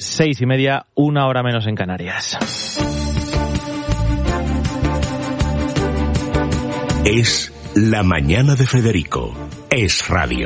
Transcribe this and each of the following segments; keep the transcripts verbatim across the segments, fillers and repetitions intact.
seis y media, una hora menos en Canarias. Es la mañana de Federico. Es radio.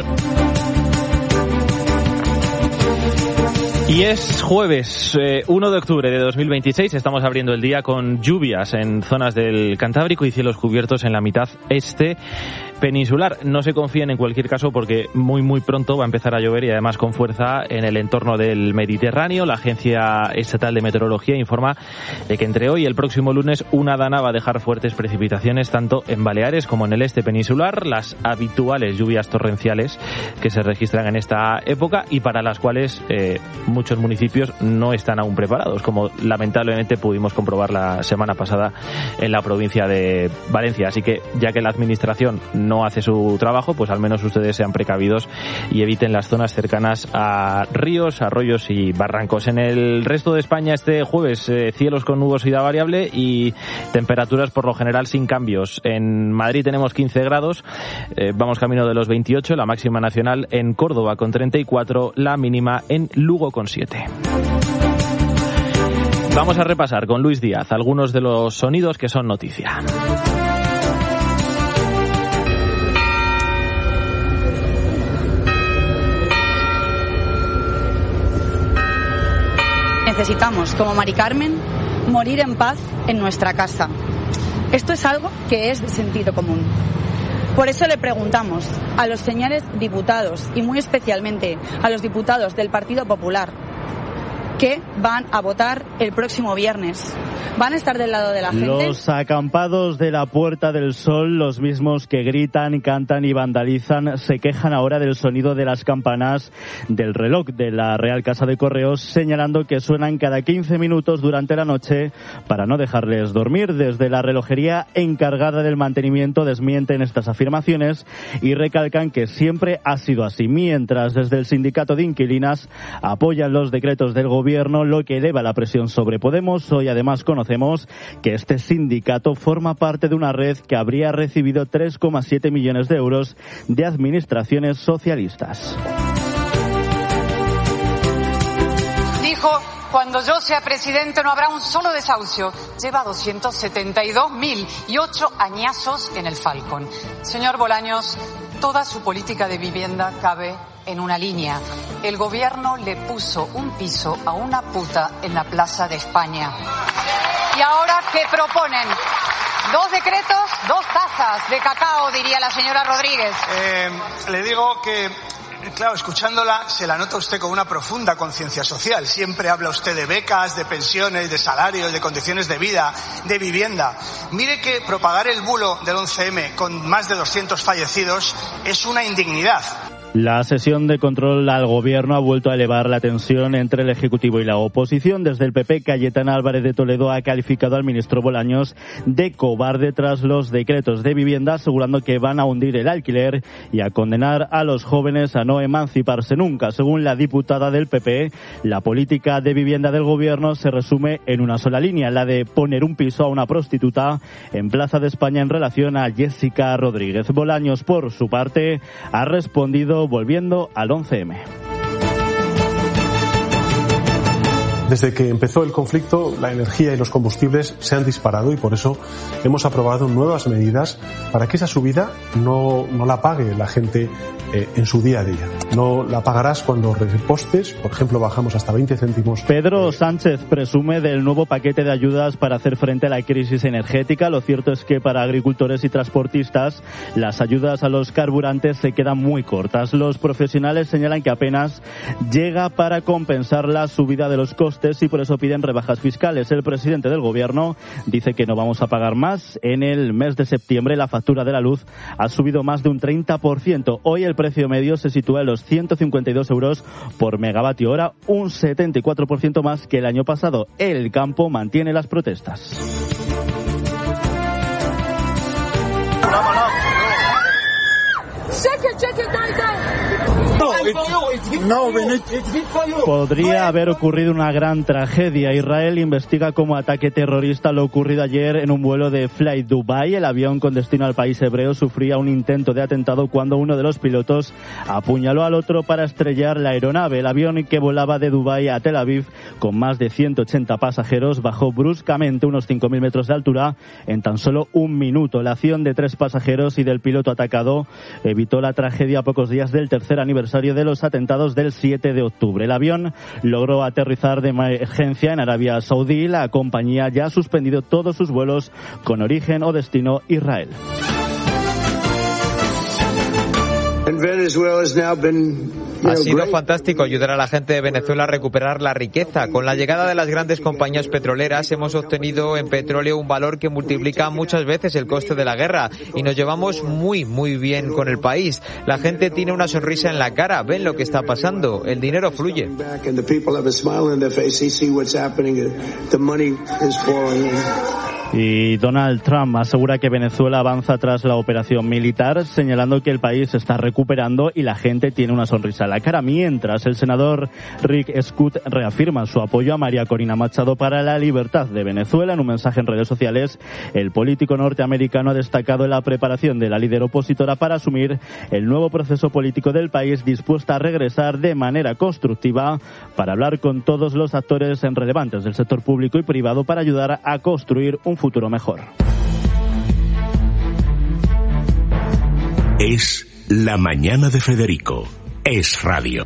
Y es jueves eh, uno de octubre de dos mil veintiséis, estamos abriendo el día con lluvias en zonas del Cantábrico y cielos cubiertos en la mitad este peninsular. No se confíen en cualquier caso porque muy muy pronto va a empezar a llover y además con fuerza en el entorno del Mediterráneo. La Agencia Estatal de Meteorología informa de que entre hoy y el próximo lunes una dana va a dejar fuertes precipitaciones tanto en Baleares como en el este peninsular, las habituales lluvias torrenciales que se registran en esta época y para las cuales eh, muchos municipios no están aún preparados, como lamentablemente pudimos comprobar la semana pasada en la provincia de Valencia. Así que ya que la administración no hace su trabajo, pues al menos ustedes sean precavidos y eviten las zonas cercanas a ríos, arroyos y barrancos. En el resto de España este jueves eh, cielos con nubosidad variable y temperaturas por lo general sin cambios. En Madrid tenemos quince grados, eh, vamos camino de los veintiocho, la máxima nacional en Córdoba con treinta y cuatro, la mínima en Lugo con siete. Vamos a repasar con Luis Díaz algunos de los sonidos que son noticia. Necesitamos, como Mari Carmen, morir en paz en nuestra casa. Esto es algo que es de sentido común. Por eso le preguntamos a los señores diputados y muy especialmente a los diputados del Partido Popular que van a votar el próximo viernes. ¿Van a estar del lado de la gente? Los acampados de la Puerta del Sol, los mismos que gritan, cantan y vandalizan, se quejan ahora del sonido de las campanas del reloj de la Real Casa de Correos, señalando que suenan cada quince minutos durante la noche para no dejarles dormir. Desde la relojería encargada del mantenimiento desmienten estas afirmaciones y recalcan que siempre ha sido así, mientras desde el sindicato de inquilinas apoyan los decretos del gobierno, lo que eleva la presión sobre Podemos. Hoy además conocemos que este sindicato forma parte de una red que habría recibido tres coma siete millones de euros de administraciones socialistas. Dijo: cuando yo sea presidente no habrá un solo desahucio. Lleva doscientos setenta y dos mil y ocho añazos en el Falcon. Señor Bolaños, toda su política de vivienda cabe en una línea. El gobierno le puso un piso a una puta en la Plaza de España. ¿Y ahora qué proponen? Dos decretos, dos tazas de cacao, diría la señora Rodríguez. Eh, le digo que, claro, escuchándola, se la nota usted con una profunda conciencia social. Siempre habla usted de becas, de pensiones, de salarios, de condiciones de vida, de vivienda. Mire que propagar el bulo del once eme con más de doscientos fallecidos es una indignidad. La sesión de control al gobierno ha vuelto a elevar la tensión entre el Ejecutivo y la oposición. Desde el P P, Cayetana Álvarez de Toledo ha calificado al ministro Bolaños de cobarde tras los decretos de vivienda, asegurando que van a hundir el alquiler y a condenar a los jóvenes a no emanciparse nunca. Según la diputada del P P, la política de vivienda del gobierno se resume en una sola línea, la de poner un piso a una prostituta en Plaza de España en relación a Jessica Rodríguez. Bolaños, por su parte, ha respondido volviendo al once eme. Desde que empezó el conflicto, la energía y los combustibles se han disparado y por eso hemos aprobado nuevas medidas para que esa subida no, no la pague la gente eh, en su día a día. No la pagarás cuando repostes, por ejemplo, bajamos hasta veinte céntimos. Pedro Sánchez presume del nuevo paquete de ayudas para hacer frente a la crisis energética. Lo cierto es que para agricultores y transportistas las ayudas a los carburantes se quedan muy cortas. Los profesionales señalan que apenas llega para compensar la subida de los costes y por eso piden rebajas fiscales. El presidente del gobierno dice que no vamos a pagar más. En el mes de septiembre la factura de la luz ha subido más de un treinta por ciento. Hoy el precio medio se sitúa en los ciento cincuenta y dos euros por megavatio hora, un setenta y cuatro por ciento más que el año pasado. El campo mantiene las protestas. Podría haber ocurrido una gran tragedia. Israel investiga como ataque terrorista lo ocurrido ayer en un vuelo de Flight Dubai. El avión con destino al país hebreo sufría un intento de atentado cuando uno de los pilotos apuñaló al otro para estrellar la aeronave. El avión que volaba de Dubái a Tel Aviv con más de ciento ochenta pasajeros bajó bruscamente unos cinco mil metros de altura en tan solo un minuto. La acción de tres pasajeros y del piloto atacado evitó la tragedia a pocos días del tercer aniversario de los atentados del siete de octubre. El avión logró aterrizar de emergencia en Arabia Saudí. La compañía ya ha suspendido todos sus vuelos con origen o destino Israel. Ha sido fantástico ayudar a la gente de Venezuela a recuperar la riqueza. Con la llegada de las grandes compañías petroleras hemos obtenido en petróleo un valor que multiplica muchas veces el coste de la guerra y nos llevamos muy, muy bien con el país. La gente tiene una sonrisa en la cara, ven lo que está pasando, el dinero fluye. Y Donald Trump asegura que Venezuela avanza tras la operación militar, señalando que el país se está recuperando y la gente tiene una sonrisa en la cara, mientras el senador Rick Scott reafirma su apoyo a María Corina Machado para la libertad de Venezuela. En un mensaje en redes sociales, el político norteamericano ha destacado la preparación de la líder opositora para asumir el nuevo proceso político del país, dispuesta a regresar de manera constructiva para hablar con todos los actores relevantes del sector público y privado para ayudar a construir un futuro mejor. Es La Mañana de Federico. Es Radio.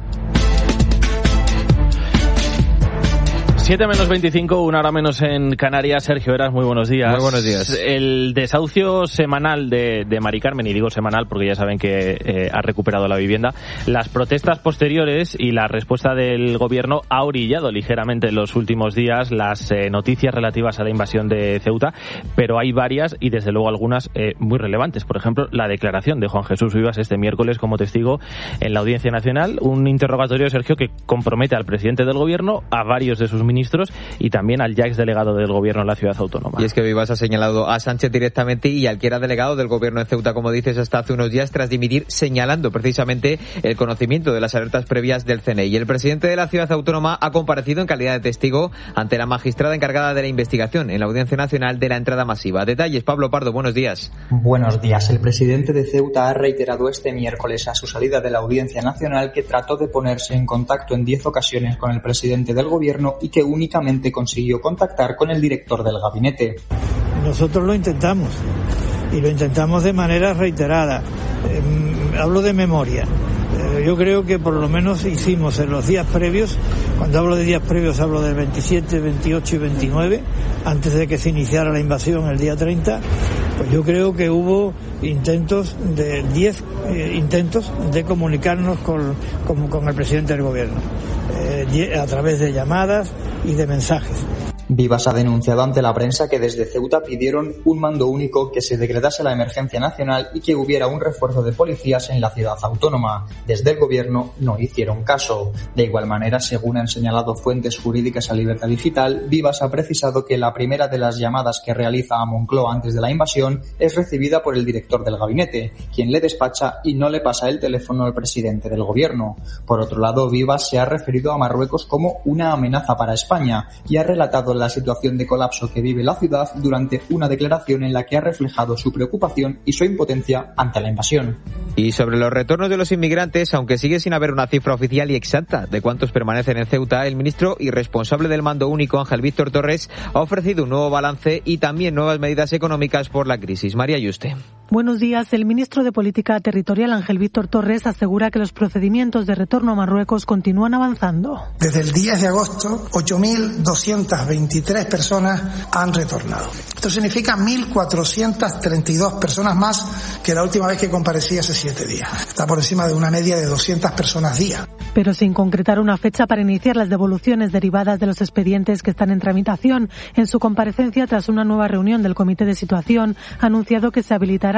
siete menos veinticinco, una hora menos en Canarias. Sergio Eras, muy buenos días. Muy buenos días. El desahucio semanal de, de Mari Carmen, y digo semanal porque ya saben que eh, ha recuperado la vivienda, las protestas posteriores y la respuesta del gobierno ha orillado ligeramente en los últimos días las eh, noticias relativas a la invasión de Ceuta, pero hay varias y desde luego algunas eh, muy relevantes. Por ejemplo, la declaración de Juan Jesús Vivas este miércoles como testigo en la Audiencia Nacional, un interrogatorio, Sergio, que compromete al presidente del gobierno, a varios de sus ministros y también al ya exdelegado del gobierno en la ciudad autónoma. Y es que Vivas ha señalado a Sánchez directamente y al que era delegado del gobierno de Ceuta, como dices, hasta hace unos días tras dimitir, señalando precisamente el conocimiento de las alertas previas del C N I. Y el presidente de la ciudad autónoma ha comparecido en calidad de testigo ante la magistrada encargada de la investigación en la Audiencia Nacional de la entrada masiva. Detalles, Pablo Pardo, buenos días. Buenos días. El presidente de Ceuta ha reiterado este miércoles a su salida de la Audiencia Nacional que trató de ponerse en contacto en diez ocasiones con el presidente del gobierno y que únicamente consiguió contactar con el director del gabinete. Nosotros lo intentamos y lo intentamos de manera reiterada. Eh, hablo de memoria. Eh, yo creo que por lo menos hicimos en los días previos, cuando hablo de días previos hablo del veintisiete, veintiocho y veintinueve, antes de que se iniciara la invasión el día treinta, pues yo creo que hubo intentos de diez eh, intentos de comunicarnos con, con, con el presidente del gobierno, eh, a través de llamadas y de mensajes. Vivas ha denunciado ante la prensa que desde Ceuta pidieron un mando único, que se decretase la emergencia nacional y que hubiera un refuerzo de policías en la ciudad autónoma. Desde el gobierno no hicieron caso. De igual manera, según han señalado fuentes jurídicas a Libertad Digital, Vivas ha precisado que la primera de las llamadas que realiza a Moncloa antes de la invasión es recibida por el director del gabinete, quien le despacha y no le pasa el teléfono al presidente del gobierno. Por otro lado, Vivas se ha referido a Marruecos como una amenaza para España y ha relatado la situación de colapso que vive la ciudad durante una declaración en la que ha reflejado su preocupación y su impotencia ante la invasión. Y sobre los retornos de los inmigrantes, aunque sigue sin haber una cifra oficial y exacta de cuántos permanecen en Ceuta, el ministro y responsable del mando único, Ángel Víctor Torres, ha ofrecido un nuevo balance y también nuevas medidas económicas por la crisis. María Yuste. Buenos días. El ministro de Política Territorial, Ángel Víctor Torres, asegura que los procedimientos de retorno a Marruecos continúan avanzando. Desde el diez de agosto, ocho mil doscientas veintitrés personas han retornado. Esto significa mil cuatrocientas treinta y dos personas más que la última vez que comparecí hace siete días. Está por encima de una media de doscientas personas día. Pero sin concretar una fecha para iniciar las devoluciones derivadas de los expedientes que están en tramitación. En su comparecencia tras una nueva reunión del Comité de Situación, ha anunciado que se habilitará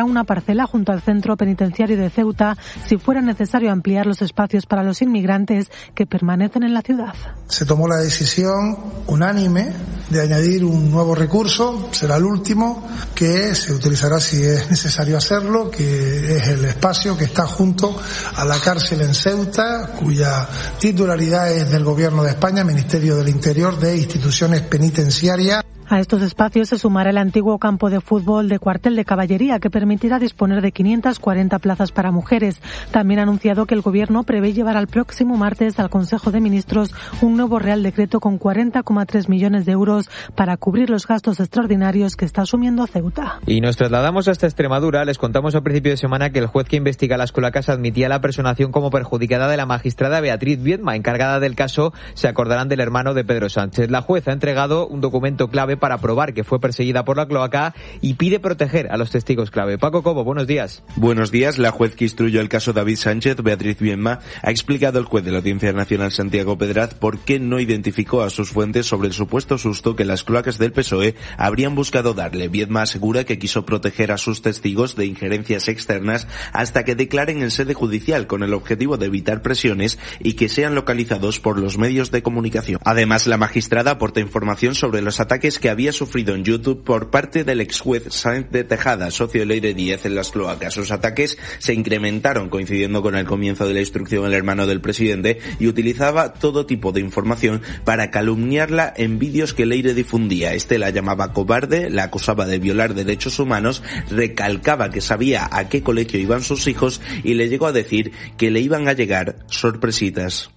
destinará una parcela junto al centro penitenciario de Ceuta si fuera necesario ampliar los espacios para los inmigrantes que permanecen en la ciudad. Se tomó la decisión unánime de añadir un nuevo recurso, será el último, que se utilizará si es necesario hacerlo, que es el espacio que está junto a la cárcel en Ceuta, cuya titularidad es del Gobierno de España, Ministerio del Interior, de instituciones penitenciarias. A estos espacios se sumará el antiguo campo de fútbol de cuartel de caballería, que permitirá disponer de quinientas cuarenta plazas para mujeres. También ha anunciado que el Gobierno prevé llevar al próximo martes al Consejo de Ministros un nuevo Real Decreto con cuarenta coma tres millones de euros para cubrir los gastos extraordinarios que está asumiendo Ceuta. Y nos trasladamos hasta Extremadura. Les contamos a principio de semana que el juez que investiga las cloacas admitía la personación como perjudicada de la magistrada Beatriz Viedma, encargada del caso. Se acordarán del hermano de Pedro Sánchez. La jueza ha entregado un documento clave para probar que fue perseguida por la cloaca y pide proteger a los testigos clave. Paco Cobo, buenos días. Buenos días. La juez que instruyó el caso David Sánchez, Beatriz Viedma, ha explicado al juez de la Audiencia Nacional Santiago Pedraz por qué no identificó a sus fuentes sobre el supuesto susto que las cloacas del P S O E habrían buscado darle. Viedma asegura que quiso proteger a sus testigos de injerencias externas hasta que declaren en sede judicial, con el objetivo de evitar presiones y que sean localizados por los medios de comunicación. Además, la magistrada aporta información sobre los ataques que había sufrido en YouTube por parte del ex juez Sáenz de Tejada, socio de Leire Díez en las cloacas. Sus ataques se incrementaron coincidiendo con el comienzo de la instrucción el hermano del presidente y utilizaba todo tipo de información para calumniarla en vídeos que Leire difundía. Este la llamaba cobarde, la acusaba de violar derechos humanos, recalcaba que sabía a qué colegio iban sus hijos y le llegó a decir que le iban a llegar sorpresitas.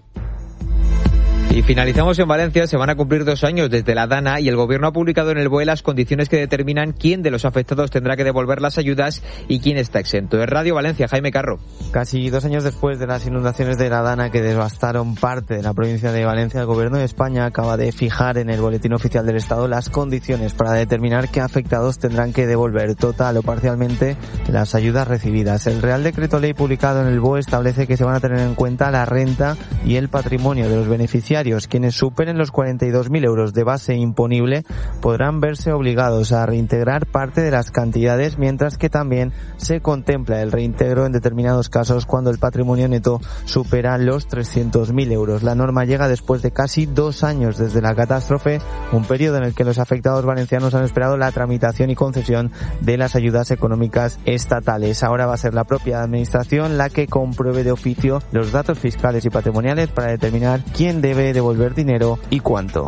Y finalizamos en Valencia. Se van a cumplir dos años desde la DANA y el Gobierno ha publicado en el B O E las condiciones que determinan quién de los afectados tendrá que devolver las ayudas y quién está exento. En Radio Valencia, Jaime Carro. Casi dos años después de las inundaciones de la DANA que devastaron parte de la provincia de Valencia, el Gobierno de España acaba de fijar en el Boletín Oficial del Estado las condiciones para determinar qué afectados tendrán que devolver total o parcialmente las ayudas recibidas. El Real Decreto Ley publicado en el B O E establece que se van a tener en cuenta la renta y el patrimonio de los beneficiarios. Quienes superen los cuarenta y dos mil euros de base imponible podrán verse obligados a reintegrar parte de las cantidades, mientras que también se contempla el reintegro en determinados casos cuando el patrimonio neto supera los trescientos mil euros. La norma llega después de casi dos años desde la catástrofe, un periodo en el que los afectados valencianos han esperado la tramitación y concesión de las ayudas económicas estatales. Ahora va a ser la propia administración la que compruebe de oficio los datos fiscales y patrimoniales para determinar quién debe devolver dinero y cuánto.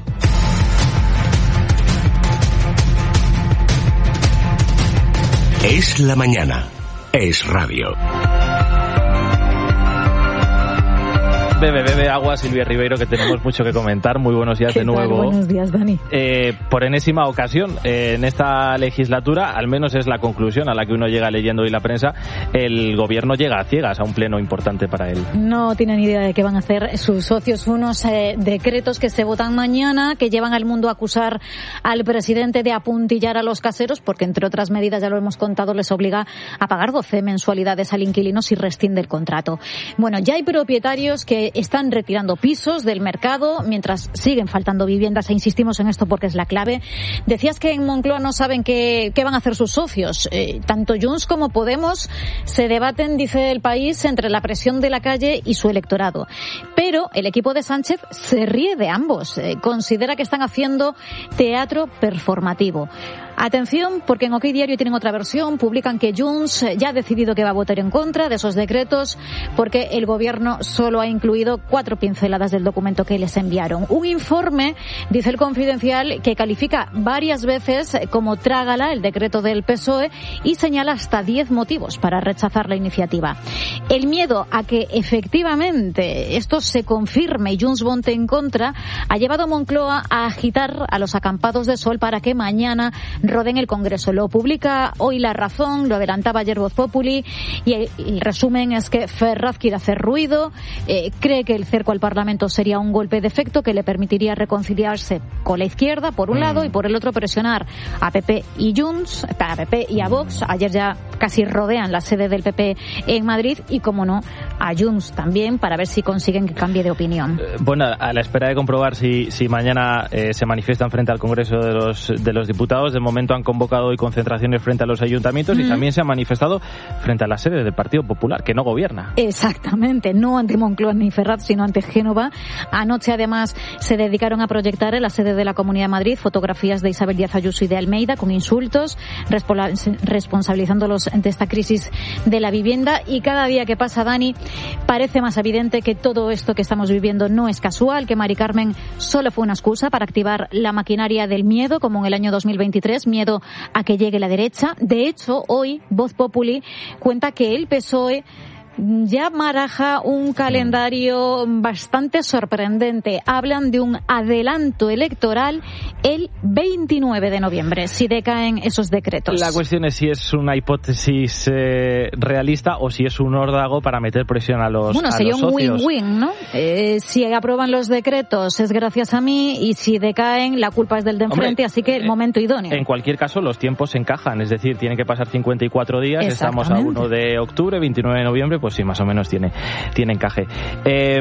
Es la mañana. Es radio. Bebe, bebe agua, Silvia Ribeiro, que tenemos mucho que comentar. Muy buenos días de nuevo. Buenos días, Dani. Eh, por enésima ocasión, eh, en esta legislatura, al menos es la conclusión a la que uno llega leyendo hoy la prensa, el gobierno llega a ciegas a un pleno importante para él. No tienen idea de qué van a hacer sus socios. Unos eh, decretos que se votan mañana, que llevan al mundo a acusar al presidente de apuntillar a los caseros, porque entre otras medidas, ya lo hemos contado, les obliga a pagar doce mensualidades al inquilino si rescinde el contrato. Bueno, ya hay propietarios que están retirando pisos del mercado mientras siguen faltando viviendas, e insistimos en esto porque es la clave. Decías que en Moncloa no saben qué, qué van a hacer sus socios. Eh, tanto Junts como Podemos se debaten, dice El País, entre la presión de la calle y su electorado. Pero el equipo de Sánchez se ríe de ambos. Eh, considera que están haciendo teatro performativo. Atención, porque en OK Diario tienen otra versión. Publican que Junts ya ha decidido que va a votar en contra de esos decretos porque el gobierno solo ha incluido cuatro pinceladas del documento que les enviaron. Un informe, dice El Confidencial, que califica varias veces como trágala el decreto del P S O E y señala hasta diez motivos para rechazar la iniciativa. El miedo a que efectivamente esto se confirme y Junts vote en contra ha llevado a Moncloa a agitar a los acampados de sol para que mañana roden el Congreso. Lo publica hoy La Razón, lo adelantaba ayer Voz Populi, y el, el resumen es que Ferraz quiere hacer ruido, eh, cree que el cerco al Parlamento sería un golpe de efecto que le permitiría reconciliarse con la izquierda, por un mm. lado, y por el otro presionar a P P y Junts, a P P y a Vox. Ayer ya casi rodean la sede del P P en Madrid y, como no, a Junts también, para ver si consiguen que cambie de opinión. Eh, bueno, a la espera de comprobar si, si mañana eh, se manifiestan frente al Congreso de los, de los Diputados, de momento momento han convocado hoy concentraciones frente a los ayuntamientos mm. y también se han manifestado frente a la sede del Partido Popular, que no gobierna. Exactamente, no ante Moncloa ni Ferraz, sino ante Génova. Anoche, además, se dedicaron a proyectar en la sede de la Comunidad de Madrid fotografías de Isabel Díaz Ayuso y de Almeida con insultos, responsabilizándolos de esta crisis de la vivienda. Y cada día que pasa, Dani, parece más evidente que todo esto que estamos viviendo no es casual, que Mari Carmen solo fue una excusa para activar la maquinaria del miedo, como en el año dos mil veintitrés, miedo a que llegue la derecha. De hecho, hoy Voz Populi cuenta que el P S O E ya baraja un calendario bastante sorprendente. Hablan de un adelanto electoral el veintinueve de noviembre, si decaen esos decretos. La cuestión es si es una hipótesis eh, realista o si es un órdago para meter presión a los Bueno, a sería los un socios. win-win, ¿no? Eh, si aprueban los decretos es gracias a mí y si decaen la culpa es del de enfrente, Hombre, así que el eh, momento idóneo. En cualquier caso, los tiempos se encajan, es decir, tienen que pasar cincuenta y cuatro días, estamos a uno de octubre, veintinueve de noviembre, pues sí, más o menos tiene, tiene encaje. Eh,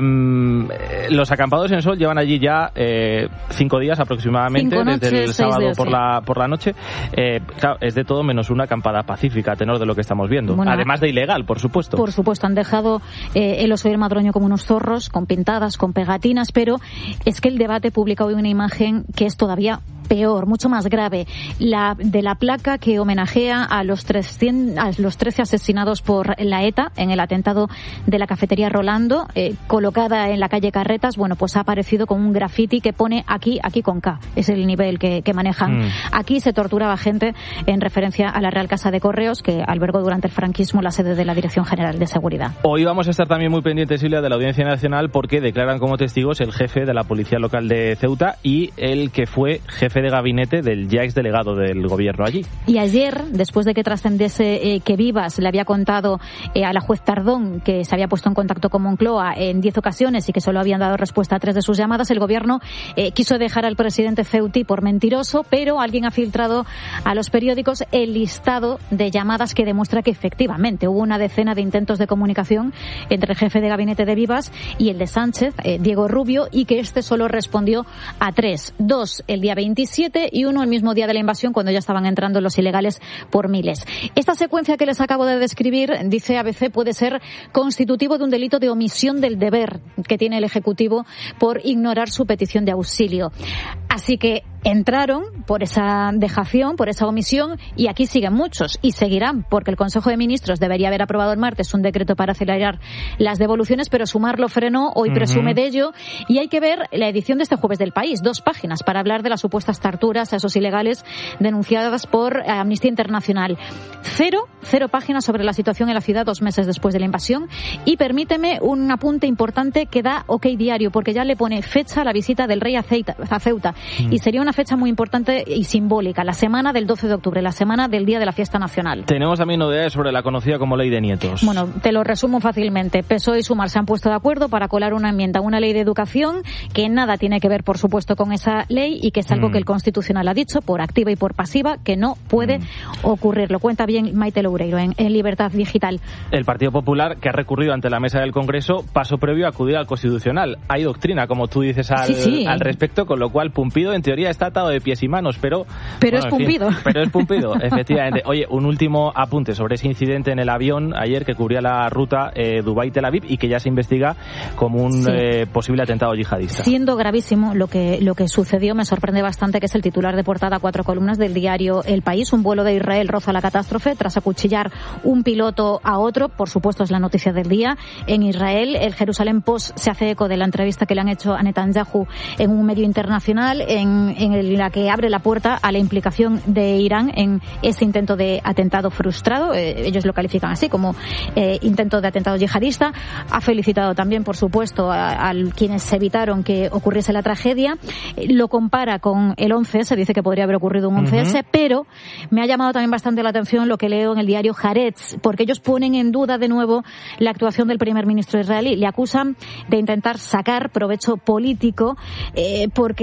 los acampados en Sol llevan allí ya eh, cinco días aproximadamente, cinco noches, desde el sábado días, por sí. la por la noche. Eh, claro, es de todo menos una acampada pacífica, a tenor de lo que estamos viendo. Bueno, además de ilegal, por supuesto. Por supuesto, han dejado eh, el Oso y el Madroño como unos zorros, con pintadas, con pegatinas, pero es que el Debate publica hoy una imagen que es todavía peor, mucho más grave, la de la placa que homenajea a los, trescientos, a los trece asesinados por la ETA en el atentado de la cafetería Rolando, eh, colocada en la calle Carretas. Bueno, pues ha aparecido con un graffiti que pone aquí, aquí con K, es el nivel que, que manejan. Mm. Aquí se torturaba gente en referencia a la Real Casa de Correos, que albergó durante el franquismo la sede de la Dirección General de Seguridad. Hoy vamos a estar también muy pendientes, Silvia, de la Audiencia Nacional, porque declaran como testigos el jefe de la Policía Local de Ceuta y el que fue jefe de gabinete del ya exdelegado del gobierno allí. Y ayer, después de que trascendiese eh, que Vivas le había contado eh, a la juez Tardón que se había puesto en contacto con Moncloa en diez ocasiones y que solo habían dado respuesta a tres de sus llamadas, el gobierno eh, quiso dejar al presidente Ceuti por mentiroso, pero alguien ha filtrado a los periódicos el listado de llamadas que demuestra que efectivamente hubo una decena de intentos de comunicación entre el jefe de gabinete de Vivas y el de Sánchez, eh, Diego Rubio, y que este solo respondió a tres. Dos el día veintisiete y uno el mismo día de la invasión, cuando ya estaban entrando los ilegales por miles. Esta secuencia que les acabo de describir, dice A B C, puede ser constitutivo de un delito de omisión del deber que tiene el Ejecutivo por ignorar su petición de auxilio. Así que entraron por esa dejación, por esa omisión, y aquí siguen muchos y seguirán, porque el Consejo de Ministros debería haber aprobado el martes un decreto para acelerar las devoluciones, pero Sumar lo frenó, hoy uh-huh. presume de ello, y hay que ver la edición de este jueves del País, dos páginas para hablar de las supuestas torturas a esos ilegales denunciadas por Amnistía Internacional. Cero, cero páginas sobre la situación en la ciudad dos meses después de la invasión, y permíteme un apunte importante que da OK Diario, porque ya le pone fecha a la visita del rey a Ceuta, a Ceuta uh-huh. y sería una fecha muy importante y simbólica, la semana del doce de octubre, la semana del Día de la Fiesta Nacional. Tenemos también novedades sobre la conocida como Ley de Nietos. Bueno, te lo resumo fácilmente. P S O E y Sumar se han puesto de acuerdo para colar una enmienda a una ley de educación que nada tiene que ver, por supuesto, con esa ley y que es algo mm. que el Constitucional ha dicho, por activa y por pasiva, que no puede mm. ocurrir. Lo cuenta bien Maite Loureiro en, en Libertad Digital. El Partido Popular, que ha recurrido ante la mesa del Congreso, paso previo a acudir al Constitucional. Hay doctrina, como tú dices, al, sí, sí. al respecto, con lo cual Pumpido en teoría está atado de pies y manos, pero... Pero bueno, es Pumpido. Fin, pero es Pumpido, efectivamente. Oye, un último apunte sobre ese incidente en el avión ayer que cubría la ruta eh, Dubái-Tel Aviv y que ya se investiga como un sí. eh, posible atentado yihadista. Siendo gravísimo lo que, lo que sucedió, me sorprende bastante que es el titular de portada a cuatro columnas del diario El País. Un vuelo de Israel roza la catástrofe tras acuchillar un piloto a otro. Por supuesto, es la noticia del día. En Israel, el Jerusalén Post se hace eco de la entrevista que le han hecho a Netanyahu en un medio internacional en, en la que abre la puerta a la implicación de Irán en ese intento de atentado frustrado. Eh, ellos lo califican así, como eh, intento de atentado yihadista. Ha felicitado también, por supuesto, a, a quienes evitaron que ocurriese la tragedia. Eh, lo compara con el once ese, dice que podría haber ocurrido un once ese, uh-huh. pero me ha llamado también bastante la atención lo que leo en el diario Haaretz, porque ellos ponen en duda de nuevo la actuación del primer ministro israelí. Le acusan de intentar sacar provecho político, eh, porque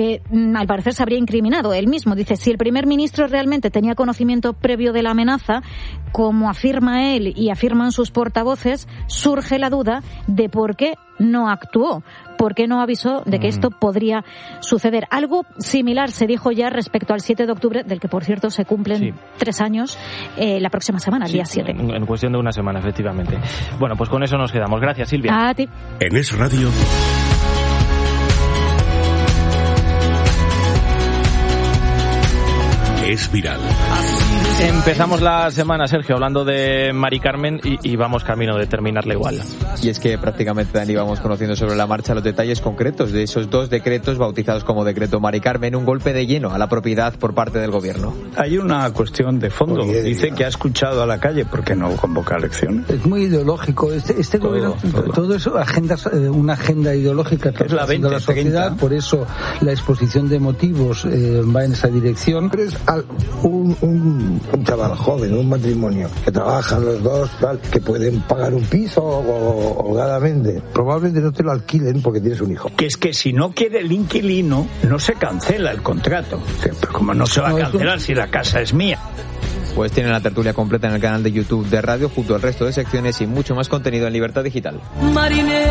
al parecer se habría incriminado él mismo. Dice, si el primer ministro realmente tenía conocimiento previo de la amenaza, como afirma él y afirman sus portavoces, surge la duda de por qué no actuó, por qué no avisó de que esto podría suceder. Algo similar se dijo ya respecto al siete de octubre, del que por cierto se cumplen sí. tres años eh, la próxima semana, el sí, día siete. En, en cuestión de una semana, efectivamente. Bueno, pues con eso nos quedamos. Gracias, Silvia. A ti. En Es Radio. Es viral. Empezamos la semana, Sergio, hablando de Mari Carmen y, y vamos camino de terminarla igual. Y es que prácticamente, Dani, vamos conociendo sobre la marcha los detalles concretos de esos dos decretos bautizados como decreto Mari Carmen, un golpe de lleno a la propiedad por parte del gobierno. Hay una cuestión de fondo. Dice que ha escuchado a la calle, ¿por qué no convoca elecciones? Es muy ideológico. Este, este todo, gobierno, todo. todo eso, agendas, una agenda ideológica que es la veinte, la sociedad, treinta. Por eso la exposición de motivos eh, va en esa dirección. Es un, un, un chaval joven, un matrimonio, que trabajan los dos, tal, que pueden pagar un piso holgadamente. Probablemente no te lo alquilen porque tienes un hijo. Que es que si no quiere el inquilino, no se cancela el contrato. Pero como no se va a cancelar si la casa es mía. Pues tienen la tertulia completa en el canal de YouTube de Radio, junto al resto de secciones y mucho más contenido en Libertad Digital. Marinero.